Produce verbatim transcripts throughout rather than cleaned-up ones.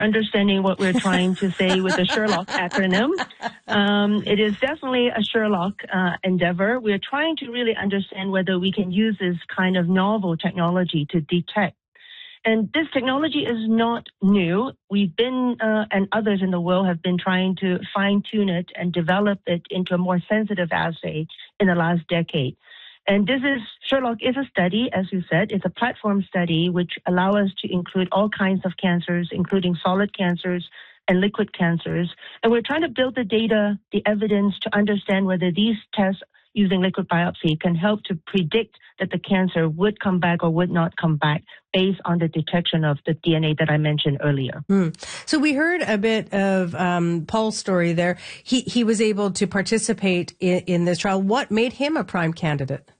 understanding what we're trying to say with the Sherlock acronym. Um, it is definitely a Sherlock uh, endeavor. We're trying to really understand whether we can use this kind of novel technology to detect. And this technology is not new. We've been, uh, and others in the world have been trying to fine-tune it and develop it into a more sensitive assay in the last decade. And this is, Sherlock is a study, as you said. It's a platform study which allows us to include all kinds of cancers, including solid cancers and liquid cancers. And we're trying to build the data, the evidence to understand whether these tests using liquid biopsy can help to predict that the cancer would come back or would not come back based on the detection of the D N A that I mentioned earlier. Mm. So we heard a bit of um, Paul's story there. He he was able to participate in, in this trial. What made him a prime candidate?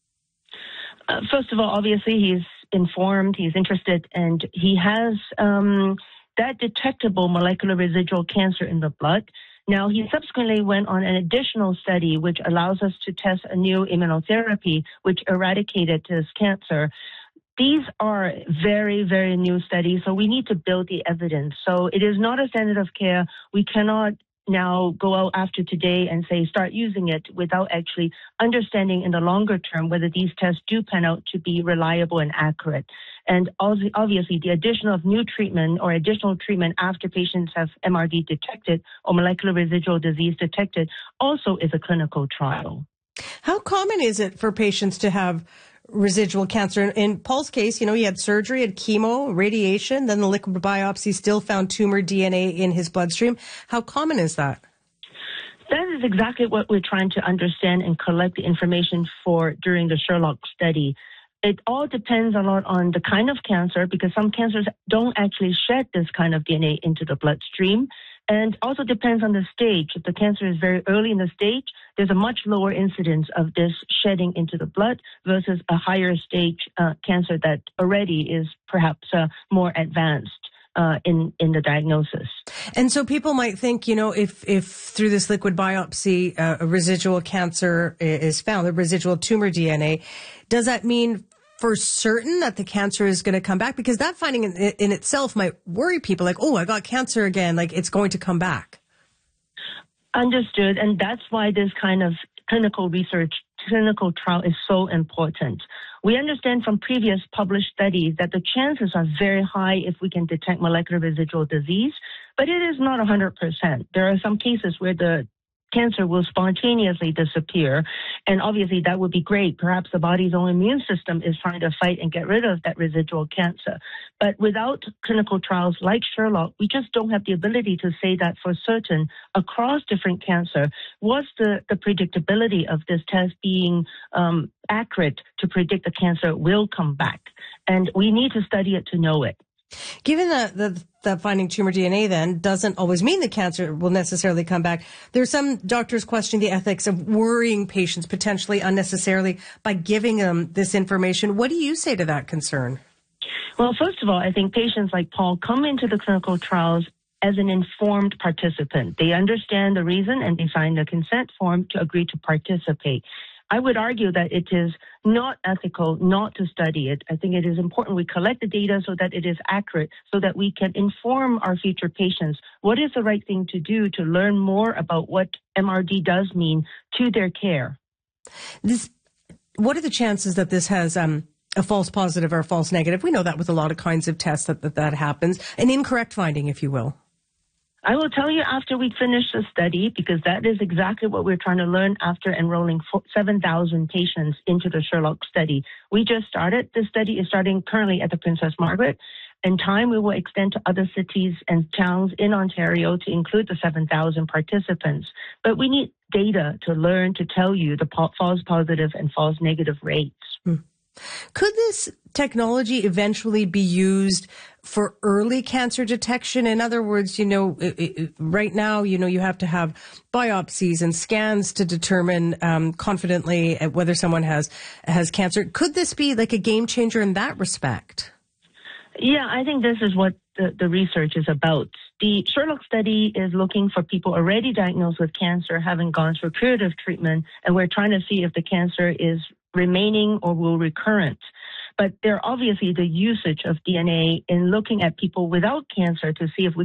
Uh, first of all, obviously, he's informed, he's interested, and he has um, that detectable molecular residual cancer in the blood. Now, he subsequently went on an additional study which allows us to test a new immunotherapy which eradicated this cancer. These are very, very new studies, so we need to build the evidence. So it is not a standard of care. We cannot now go out after today and say start using it without actually understanding in the longer term whether these tests do pan out to be reliable and accurate. And obviously, the addition of new treatment or additional treatment after patients have M R D detected or molecular residual disease detected also is a clinical trial. How common is it for patients to have residual cancer? In Paul's case, you know, he had surgery, had chemo, radiation, then the liquid biopsy still found tumor D N A in his bloodstream. How common is that? That is exactly what we're trying to understand and collect the information for during the Sherlock study. It all depends a lot on the kind of cancer, because some cancers don't actually shed this kind of D N A into the bloodstream. And also depends on the stage. If the cancer is very early in the stage, there's a much lower incidence of this shedding into the blood versus a higher stage uh, cancer that already is perhaps uh, more advanced uh, in, in the diagnosis. And so people might think, you know, if, if through this liquid biopsy, uh, a residual cancer is found, the residual tumor D N A, does that mean for certain that the cancer is going to come back? Because that finding in, in itself might worry people, like, oh, I got cancer again, like it's going to come back. Understood. And that's why this kind of clinical research, clinical trial is so important. We understand from previous published studies that the chances are very high if we can detect molecular residual disease, but it is not one hundred percent. There are some cases where the cancer will spontaneously disappear. And obviously that would be great. Perhaps the body's own immune system is trying to fight and get rid of that residual cancer. But without clinical trials like Sherlock, we just don't have the ability to say that for certain across different cancer, what's the, the predictability of this test being um, accurate to predict the cancer will come back. And we need to study it to know it. Given that the, the finding tumor D N A then doesn't always mean the cancer will necessarily come back, there's some doctors questioning the ethics of worrying patients potentially unnecessarily by giving them this information. What do you say to that concern? Well, first of all, I think patients like Paul come into the clinical trials as an informed participant. They understand the reason and they sign the consent form to agree to participate. I would argue that it is not ethical not to study it. I think it is important we collect the data so that it is accurate, so that we can inform our future patients what is the right thing to do to learn more about what M R D does mean to their care. This, what are the chances that this has um, a false positive or a false negative? We know that with a lot of kinds of tests that that, that happens. An incorrect finding, if you will. I will tell you after we finish the study, because that is exactly what we're trying to learn after enrolling seven thousand patients into the Sherlock study. We just started. This study is starting currently at the Princess Margaret. In time, we will extend to other cities and towns in Ontario to include the seven thousand participants. But we need data to learn to tell you the false positive and false negative rates. Hmm. Could this technology eventually be used for early cancer detection? In other words, you know, it, it, right now, you know, you have to have biopsies and scans to determine um, confidently whether someone has has cancer. Could this be like a game changer in that respect? Yeah, I think this is what the, the research is about. The Sherlock study is looking for people already diagnosed with cancer, having gone through curative treatment, and we're trying to see if the cancer is remaining or will recurrent. But there obviously the usage of D N A in looking at people without cancer to see if we